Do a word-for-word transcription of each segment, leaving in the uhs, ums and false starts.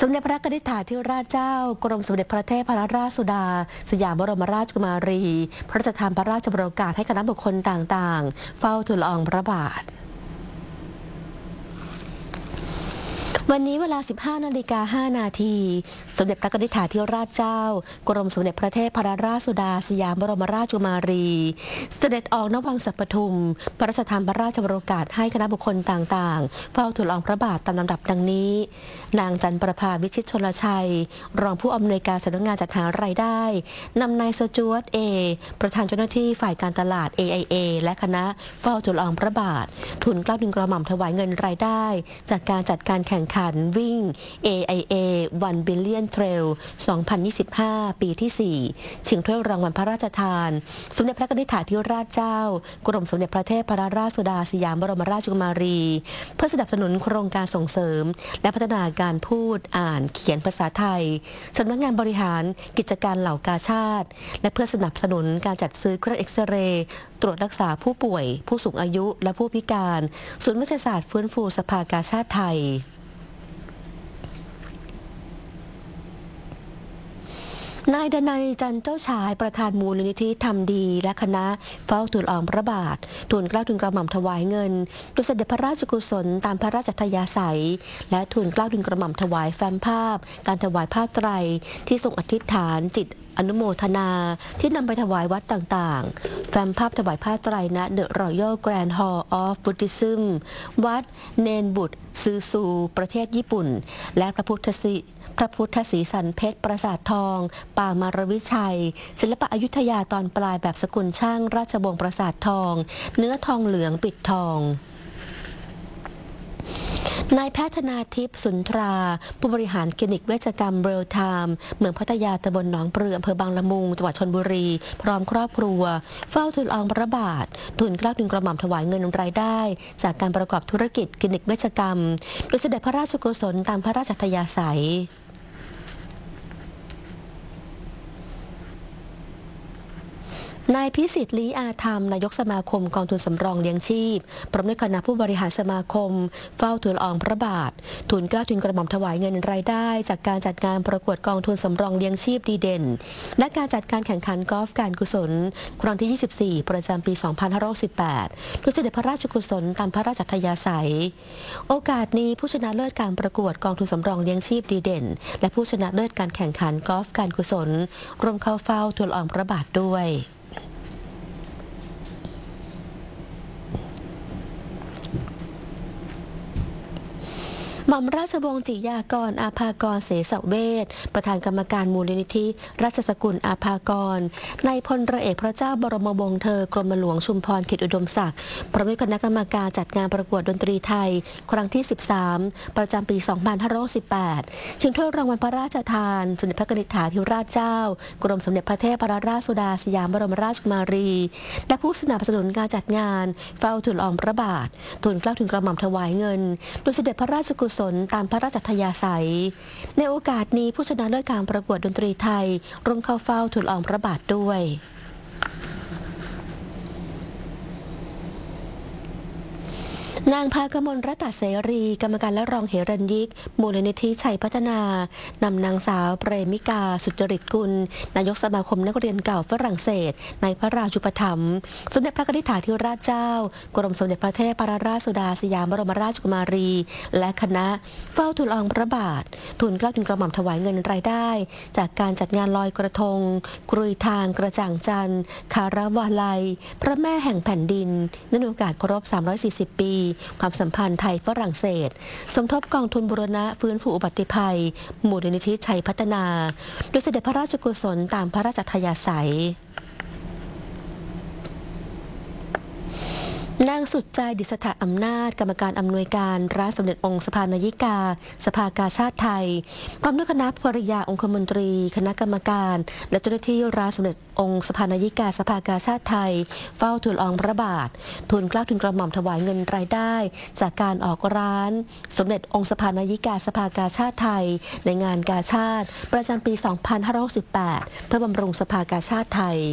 มเด็จพระนิธิถาธิราชเจ้ากรมสมเด็จพระเทพรัตนราชสุดาสยามบรมราชกุมารีพระราชทานพระราชบรมโอกาสให้คณะบุคคลต่างๆเฝ้าทูลละอองพระบาทวันนี้เวลา สิบห้านาฬิกาห้านาทีสมเด็จพระนิธิถาธิราชเจ้ากรมสมเด็จพระเทพรัตนราชสุดาสยามบรมราชกุมารีเสด็จออกณวังสัปทุมพระราชทานพระราชบรมโอกาสให้คณะบุคคลต่างๆเฝ้าทูลละอองพระบาทตามลำดับดังนี้นางจันประภาวิชิตชลชัยรองผู้อำนวยการสำนักงานจัดหารายได้นำนายสจวตเอประธานเจ้าหน้าที่ฝ่ายการตลาด เอ ไอ เอ และคณะเฝ้าทูลละอองพระบาททุนเกล้าทุนกระหม่อมถวายเงินรายได้จากการจัดการแข่งขันวิ่ง เอ ไอ เอ วัน Billion Trail สองพันยี่สิบห้า ปีที่ สี่ ชิงถ้วยรางวัลพระราชทานสมเด็จพระนิธิถาธิราชเจ้ากรมสมเด็จพระเทพรัตนราชสุดาสยามบรมราชกุมารีเพื่อสนับสนุนโครงการส่งเสริมและพัฒนาการพูดอ่านเขียนภาษาไทยสำนักงานบริหารกิจการเหล่ากาชาติและเพื่อสนับสนุนการจัดซื้อเครื่องเอ็กซเรย์ตรวจรักษาผู้ป่วยผู้สูงอายุและผู้พิการศูนย์วิทยาศาสตร์ฟื้นฟูสภากาชาติไทยนายดนัยจันเจ้าชายประธานมูลนิธิทำดีและคณะเฝ้าทูลละอองพระบาททูลเกล้าทูลกระหม่อมถวายเงินดุจเสด็จพระราชกุศลตามพระราชอัธยาศัยและทูลเกล้าทูลกระหม่อมถวายแฟ้มภาพการถวายผ้าไตรที่ทรงอธิษฐานจิตอนุโมทนาที่นำไปถวายวัดต่างๆแฟ้มภาพถวายผ้าไตรณ The Royal Grand Hall of Buddhism วัดเนนบุตรซือซูประเทศญี่ปุ่นและพระพุทธศิพระพุทธศรีสันเพชรปราสาททองป่ามารวิชัยศิลปะอยุธยาตอนปลายแบบสกุลช่างราชวงศ์ปราสาททองเนื้อทองเหลืองปิดทองนายแพทย์ธนาทิพย์สุนทราผู้บริหารคลินิกเวชกรรมเรียลไทม์เมืองพัทยาตำบลหนองปลืออำเภอบางละมุงจังหวัดชลบุรีพร้อมครอบครัวเฝ้าทูลละอองพระบาททูลเกล้าทูลกระหม่อมถวายเงินรายได้จากการประกอบธุรกิจคลินิกเวชกรรมโดยเสด็จพระราชกุศลตามพระราชอัธยาศัยนายพิสิทธิ์ลี้อาธรรมนายกสมาคมกองทุนสำรองเลี้ยงชีพพร้อมด้วยคณะผู้บริหารสมาคมเฝ้าทูลละอองพระบาททูลเกล้าทูลกระหม่อมถวายเงินรายได้จากการจัดงานประกวดกองทุนสำรองเลี้ยงชีพดีเด่นและการจัดการแข่งขันกอล์ฟการกุศลครั้งที่ ยี่สิบสี่ ประจำปี สองพันห้าร้อยสิบแปด โดยเสด็จพระราชกุศลตามพระราชอัธยาศัยโอกาสนี้ผู้ชนะเลิศการประกวดกองทุนสำรองเลี้ยงชีพดีเด่นและผู้ชนะเลิศการแข่งขันกอล์ฟการกุศลร่วมเข้าเฝ้าทูลละอองพระบาทด้วยหม่อมราชวงศ์จิยากรอาภากรเสสเวชประธานกรรมการมูลนิธิราชสกุลอาภากรนายพลเรือเอกพระเจ้าบรมวงศ์เธอกรมหลวงชุมพรเขตอุดมศักดิ์พร้อมด้วยคณะกรรมการจัดงานประกวดดนตรีไทยครั้งที่ สิบสาม ประจำปี สองพันห้าร้อยสิบแปด ชิงถ้วยรางวัลพระราชทานสมเด็จพระนิธิถาธิราชเจ้ากรมสมเด็จพระเทพรัตนราชสุดาสยามบรมราชกุมารีและผู้สนับสนุนการจัดงานเฝ้าทูลละอองพระบาททูลเกล้าทูลกระหม่อมถวายเงินโดยเสด็จพระราชกุศลตามพระราชอัธยาศัยในโอกาสนี้ผู้ชนะเลิศการประกวดดนตรีไทยร่วมเข้าเฝ้าทูลละอองพระบาทด้วยนางภากมลรัตน์เสรีกรรมการและรองเหรัญยิกมูลนิธิชัยพัฒนานำนางสาวเปรมิกาสุจริตกุลนายกสมาคมนักเรียนเก่าฝรั่งเศสในพระราชูปถัมภ์สมเด็จพระนิธิถาธิราชเจ้ากรมสมเด็จพระเทพรัตนราชสุดาสยามบรมราชกุมารีและคณะเฝ้าทูลละอองพระบาททูลเกล้าทูลกระหม่อมถวายเงินรายได้จากการจัดงานลอยกระทงกรุยทางกระจ่างจันทร์คาราวาลัยพระแม่แห่งแผ่นดินในโอกาสครบสามร้อยสี่สิบปีความสัมพันธ์ไทยฝรั่งเศสสมทบกองทุนบูรณะฟื้นฟูอุบัติภัยมูลนิธิชัยพัฒนาโดยเสด็จพระราชกุศลตามพระราชอัธยาศัยนางสุดใจดิษฐอำนาจกรรมการอำนวยการร้านสมเด็จองค์สภานายิกาสภากาชาติไทยพร้อมด้วยคณะภริยาองคมนตรีคณะกรรมการและเจ้าหน้าที่ร้านสมเด็จองค์สภานายิกาสภากาชาติไทยเฝ้าทูลละอองพระบาททูลเกล้าทูลกระหม่อมถวายเงินรายได้จากการออกร้านสมเด็จองค์สภานายิกาสภากาชาติไทยในงานกาชาติประจำปี สองพันห้าร้อยสิบแปด เพื่อบำรุงสภากาชาติไทย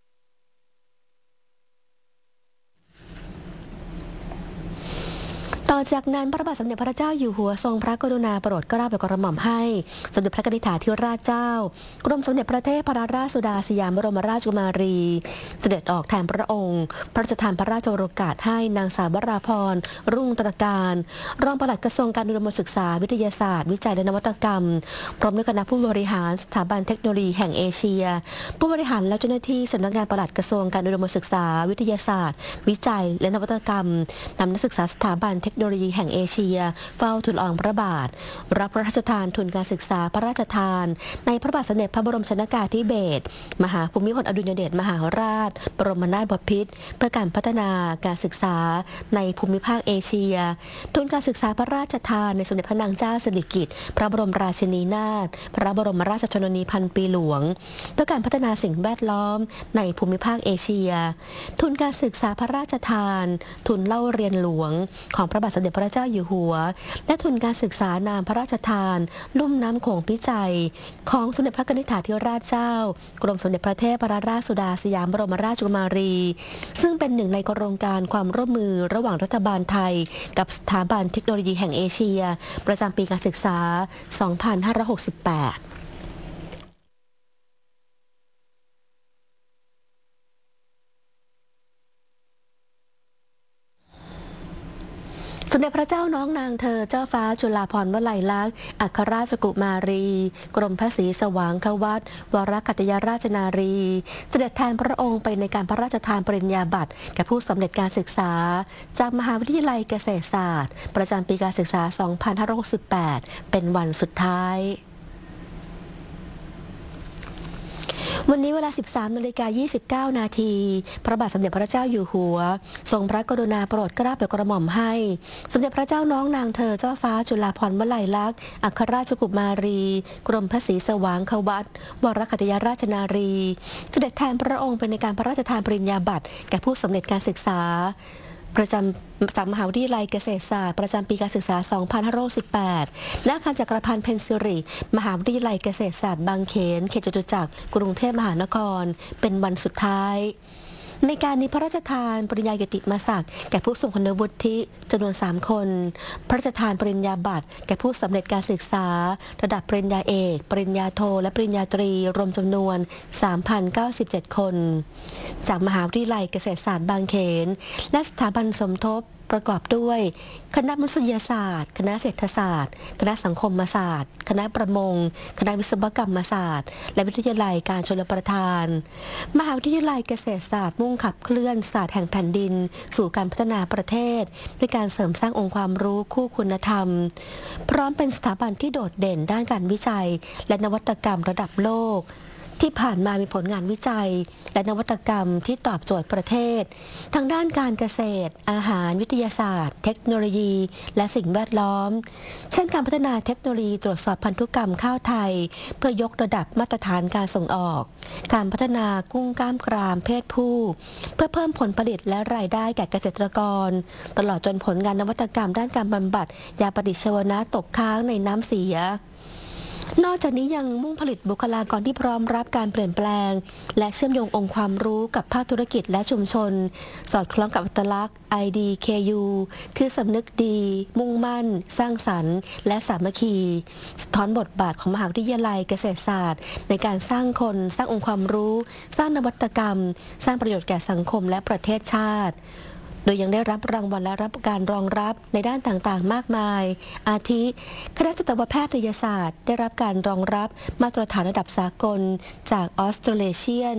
ตต่อจากนั้นพระบาทสมเด็จพระเจ้าอยู่หัวทรงพระกรุณาโปรดเกล้าโปรดกระหม่อมให้สมเด็จพระนิธิธิราชเจ้ากรมสมเด็จพระเทพรัตนราชสุดาสยามบรมราชกุมารีเสด็จออกแทนพระองค์พระราชทานพระราชโองการให้นางสาววราพรรุ่งตระการรองปลัดกระทรวงการอุดมศึกษาวิทยาศาสตร์วิจัยและนวัตกรรมพร้อมด้วยคณะผู้บริหารสถาบันเทคโนโลยีแห่งเอเชียผู้บริหารและเจ้าหน้าที่สำนักงานปลัดกระทรวงการอุดมศึกษาวิทยาศาสตร์วิจัยและนวัตกรรมนำนักศึกษาสถาบันเทคโนโลยีแห่งเอเชียเฝ้าทูลละอองพระบาทรับพระราชทานทุนการศึกษาพระราชทานในพระบาทสมเด็จพระบรมชนกาธิเบศรมหาภูมิพลอดุลยเดชมหาราชบรมนาถบพิตรเพื่อการพัฒนาการศึกษาในภูมิภาคเอเชียทุนการศึกษาพระราชทานในสมเด็จพระนางเจ้าสิริกิติ์พระบรมราชินีนาถพระบรมราชชนนีพันปีหลวงเพื่อการพัฒนาสิ่งแวดล้อมในภูมิภาคเอเชียทุนการศึกษาพระราชทานทุนเล่าเรียนหลวงของพระบาทสมเด็จพระเจ้าอยู่หัวและทุนการศึกษานามพระราชทานลุ่มน้ำโขงพิจัยของสมเด็จพระนิธิธิราชเจ้ากรมสมเด็จพระเทพรัตนราชสุดาสยามบรมราชกุมารีซึ่งเป็นหนึ่งในโครงการความร่วมมือระหว่างรัฐบาลไทยกับสถาบันเทคโนโลยีแห่งเอเชียประจำปีการศึกษา สองพันห้าร้อยหกสิบแปดสมเด็จพระเจ้าน้องนางเธอเจ้าฟ้าจุฬาภรณ์วลัยลักษณ์อัครราชกุมารีกรมพระศรีสว่างควัตรวรคัตยราชนารีเสด็จแทนพระองค์ไปในการพระราชทานปริญญาบัตรแก่ผู้สำเร็จการศึกษาจากมหาวิทยาลัยเกษตรศาสตร์ประจำปีการศึกษา สองพันห้าร้อยหกสิบแปด เป็นวันสุดท้ายวันนี้เวลา สิบสามนาฬิกายี่สิบเก้า นาทีพระบาทสมเด็จพระเจ้าอยู่หัวทรงพระกรุณาโปรดเกล้าโปรดกระหม่อมให้สมเด็จพระเจ้าน้องนางเธอเจ้าฟ้าจุฬาภรณ์วลัยลักษณ์อัครราชกุมารีกรมพระศรีสว่างควัตรวรคัตยราชนารีเสด็จแทนพระองค์ไปในการพระราชทานปริญญาบัตรแก่ผู้สำเร็จการศึกษาประจำจากมหาวิทยาลัยเกษตรศาสตร์ประจำปีการศึกษา สองพันห้าร้อยสิบแปด ณ อาคารจักรพันธ์เพนซิริมหาวิทยาลัยเกษตรศาสตร์บางเขนเขตจตุจักรกรุงเทพมหานครเป็นวันสุดท้ายในการนี้พระราชทานปริญญากิติมศักดิ์แก่ผู้ทรงคุณวุฒิจำนวนสามคนพระราชทานปริญญาบัตรแก่ผู้สำเร็จการศึกษาระดับปริญญาเอกปริญญาโทและปริญญาตรีรวมจำนวน สามพันเก้าสิบเจ็ด คนจากมหาวิทยาลัยเกษตรศาสตร์บางเขนและสถาบันสมทบประกอบด้วยคณะมนุษยศาสตร์คณะเศรษฐศาสตร์คณะสังคมศาสตร์คณะประมงคณะวิศวกรรมศาสตร์และวิทยาลัยการชลประทานมหาวิทยาลัยเกษตรศาสตร์มุ่งขับเคลื่อนศาสตร์แห่งแผ่นดินสู่การพัฒนาประเทศด้วยการเสริมสร้างองค์ความรู้คู่คุณธรรมพร้อมเป็นสถาบันที่โดดเด่นด้านการวิจัยและนวัตกรรมระดับโลกที่ผ่านมามีผลงานวิจัยและนวัตกรรมที่ตอบโจทย์ประเทศทางด้านการเกษตรอาหารวิทยาศาสตร์เทคโนโลยีและสิ่งแวดล้อมเช่นการพัฒนาเทคโนโลยีตรวจสอบพันธุกรรมข้าวไทยเพื่อยกระดับมาตรฐานการส่งออกการพัฒนากุ้งกล้ามกรามเพศผู้เพื่อเพิ่มผลผลิตและรายได้แก่เกษตรกรตลอดจนผลงานนวัตกรรมด้านการบำบัดยาปฏิชีวนะตกค้างในน้ำเสียนอกจากนี้ยังมุ่งผลิตบุคลากรที่พร้อมรับการเปลี่ยนแปลงและเชื่อมโยงองค์ความรู้กับภาคธุรกิจและชุมชนสอดคล้องกับอัตลักษณ์ ไอ ดี เค ยู คือสำนึกดีมุ่งมั่นสร้างสรรค์และสามัคคีสะท้อนบทบาทของมหาวิทยาลัยเกษตรศาสตร์ในการสร้างคนสร้างองค์ความรู้สร้างนวัตกรรมสร้างประโยชน์แก่สังคมและประเทศชาติโดยยังได้รับรางวัลและรับการรองรับในด้านต่างๆมากมายอาทิคณะสัตวแพทยศาสตร์ได้รับการรองรับมาตรฐานระดับสากลจาก Australasian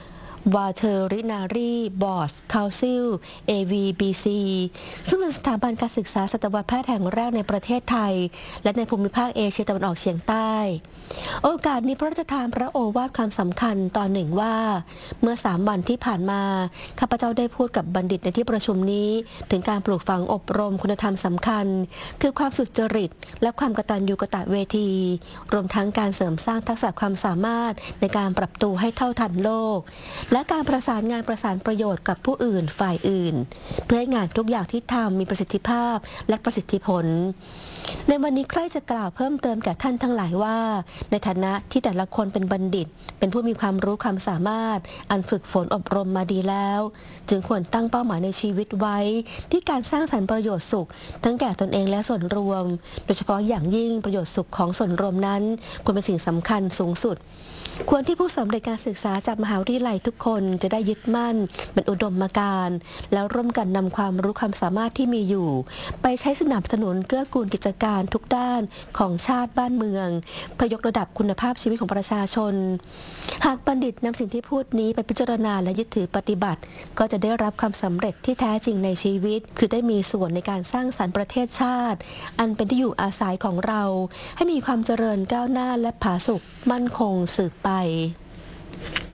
Veterinary Board Council เอ วี บี ซี ซึ่งเป็นสถาบันการศึกษาสัตวแพทย์แห่งแรกในประเทศไทยและในภูมิภาคเอเชียตะวันออกเฉียงใต้โอกาสนี้พระราชทานพระโอวาทความสำคัญตอนหนึ่งว่าเมื่อสามวันที่ผ่านมาข้าพเจ้าได้พูดกับบัณฑิตในที่ประชุมนี้ถึงการปลูกฝังอบรมคุณธรรมสำคัญคือความสุจริตและความกตัญญูกตเวทีรวมทั้งการเสริมสร้างทักษะความสามารถในการปรับตัวให้เท่าทันโลกและการประสานงานประสานประโยชน์กับผู้อื่นฝ่ายอื่นเพื่อให้งานทุกอย่างที่ทำมีประสิทธิภาพและประสิทธิผลในวันนี้ใครจะกล่าวเพิ่มเติมแก่ท่านทั้งหลายว่าในฐานะที่แต่ละคนเป็นบัณฑิตเป็นผู้มีความรู้ความสามารถอันฝึกฝนอบรมมาดีแล้วจึงควรตั้งเป้าหมายในชีวิตไว้ที่การสร้างสรรค์ประโยชน์สุขทั้งแก่ตนเองและส่วนรวมโดยเฉพาะอย่างยิ่งประโยชน์สุขของส่วนรวมนั้นควรเป็นสิ่งสำคัญสูงสุดควรที่ผู้สำเร็จการศึกษาจากมหาวิทยาลัยทุกคนจะได้ยึดมั่นเป็นอุดมการณ์แล้วร่วมกันนำความรู้ความสามารถที่มีอยู่ไปใช้สนับสนุนเกื้อกูลกิจการทุกด้านของชาติบ้านเมืองเพื่อยกระดับคุณภาพชีวิตของประชาชนหากบัณฑิตนำสิ่งที่พูดนี้ไปพิจารณาและยึดถือปฏิบัติก็จะได้รับความสำเร็จที่แท้จริงในชีวิตคือได้มีส่วนในการสร้างสรรค์ประเทศชาติอันเป็นที่อยู่อาศัยของเราให้มีความเจริญก้าวหน้าและผาสุกมั่นคงสืบไป